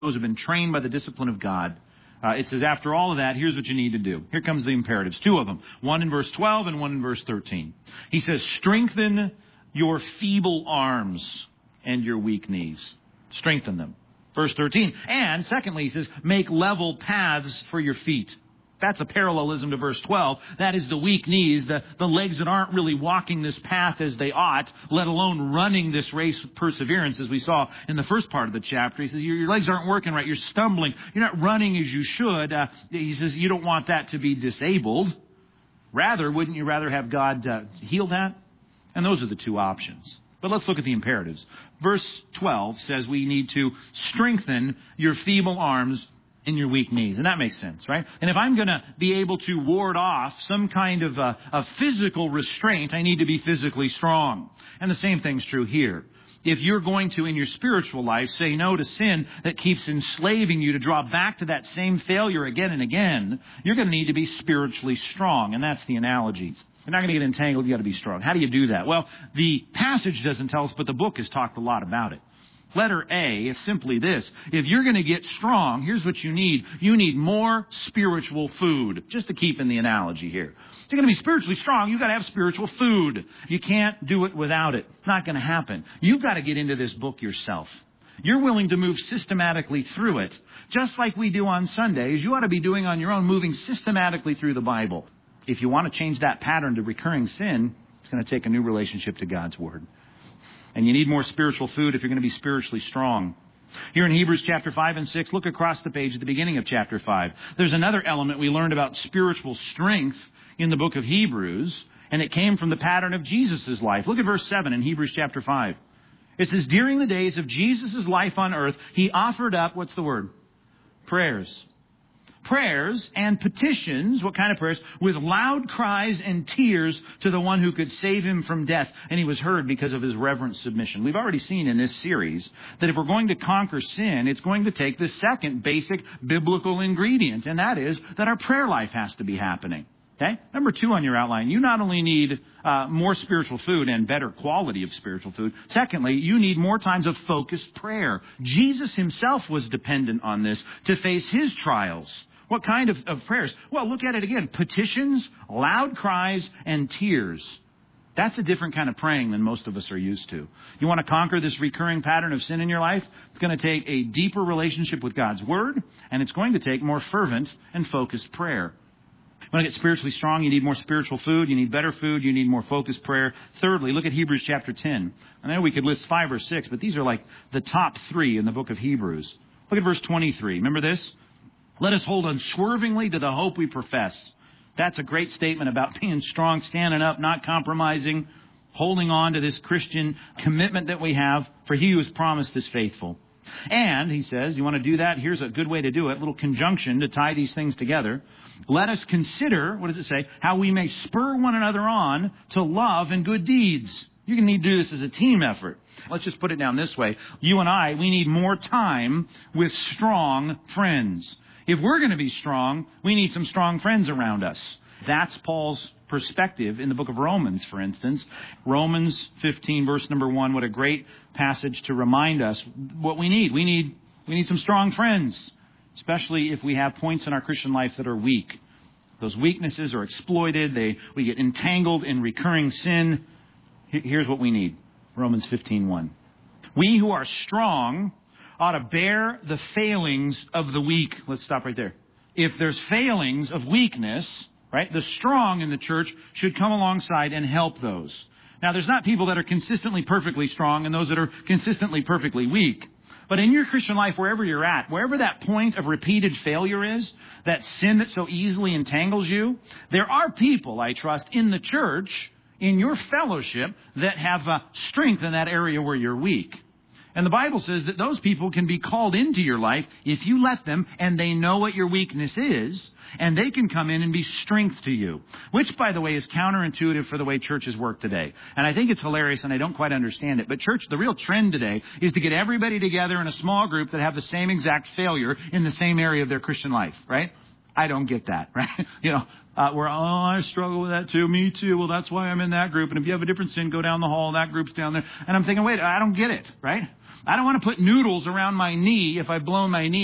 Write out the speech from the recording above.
those who have been trained by the discipline of God. It says, after all of that, here's what you need to do. Here comes the imperatives, two of them. One in verse 12 and one in verse 13. He says, strengthen your feeble arms and your weak knees. Strengthen them. Verse 13. And secondly, he says, make level paths for your feet. That's a parallelism to verse 12. That is the weak knees, the legs that aren't really walking this path as they ought, let alone running this race with perseverance, as we saw in the first part of the chapter. He says, your legs aren't working right. You're stumbling. You're not running as you should. He says, you don't want that to be disabled. Rather, wouldn't you rather have God heal that? And those are the two options. But let's look at the imperatives. Verse 12 says we need to strengthen your feeble arms in your weak knees. And that makes sense, right? And if I'm going to be able to ward off some kind of a physical restraint, I need to be physically strong. And the same thing's true here. If you're going to, in your spiritual life, say no to sin that keeps enslaving you to draw back to that same failure again and again, you're going to need to be spiritually strong. And that's the analogy. You're not going to get entangled. You got to be strong. How do you do that? Well, the passage doesn't tell us, but the book has talked a lot about it. Letter A is simply this. If you're going to get strong, here's what you need. You need more spiritual food. Just to keep in the analogy here. If you're going to be spiritually strong, you've got to have spiritual food. You can't do it without it. Not going to happen. You've got to get into this book yourself. You're willing to move systematically through it. Just like we do on Sundays, you ought to be doing on your own, moving systematically through the Bible. If you want to change that pattern to recurring sin, it's going to take a new relationship to God's Word. And you need more spiritual food if you're going to be spiritually strong. Here in Hebrews chapter 5 and 6, look across the page at the beginning of chapter 5. There's another element we learned about spiritual strength in the book of Hebrews, and it came from the pattern of Jesus' life. Look at verse 7 in Hebrews chapter 5. It says, during the days of Jesus' life on earth, he offered up, what's the word? Prayers. Prayers and petitions, what kind of prayers? With loud cries and tears to the one who could save him from death. And he was heard because of his reverent submission. We've already seen in this series that if we're going to conquer sin, it's going to take the second basic biblical ingredient. And that is that our prayer life has to be happening. Okay? Number 2 on your outline, you not only need more spiritual food and better quality of spiritual food. Secondly, you need more times of focused prayer. Jesus himself was dependent on this to face his trials. What kind of prayers? Well, look at it again. Petitions, loud cries, and tears. That's a different kind of praying than most of us are used to. You want to conquer this recurring pattern of sin in your life? It's going to take a deeper relationship with God's Word, and it's going to take more fervent and focused prayer. You want to get spiritually strong, you need more spiritual food, you need better food, you need more focused prayer. Thirdly, look at Hebrews chapter 10. I know we could list 5 or 6, but these are like the top 3 in the book of Hebrews. Look at verse 23. Remember this? Let us hold unswervingly to the hope we profess. That's a great statement about being strong, standing up, not compromising, holding on to this Christian commitment that we have, for he who has promised is faithful. And, he says, you want to do that? Here's a good way to do it, a little conjunction to tie these things together. Let us consider, what does it say? How we may spur one another on to love and good deeds. You're going to need to do this as a team effort. Let's just put it down this way. You and I, we need more time with strong friends. If we're going to be strong, we need some strong friends around us. That's Paul's perspective in the book of Romans, for instance. Romans 15, verse number 1. What a great passage to remind us what we need. We need some strong friends, especially if we have points in our Christian life that are weak. Those weaknesses are exploited. We get entangled in recurring sin. Here's what we need. Romans 15:1. We who are strong ought to bear the failings of the weak. Let's stop right there. If there's failings of weakness, right, the strong in the church should come alongside and help those. Now, there's not people that are consistently perfectly strong and those that are consistently perfectly weak. But in your Christian life, wherever you're at, wherever that point of repeated failure is, that sin that so easily entangles you, there are people, I trust, in the church, in your fellowship, that have strength in that area where you're weak. And the Bible says that those people can be called into your life if you let them, and they know what your weakness is, and they can come in and be strength to you. Which, by the way, is counterintuitive for the way churches work today. And I think it's hilarious, and I don't quite understand it. But church, the real trend today is to get everybody together in a small group that have the same exact failure in the same area of their Christian life, right? I don't get that, right? I struggle with that too. Me too. Well, that's why I'm in that group. And if you have a different sin, go down the hall. That group's down there. And I'm thinking, wait, I don't get it, right? I don't want to put noodles around my knee if I've blown my knee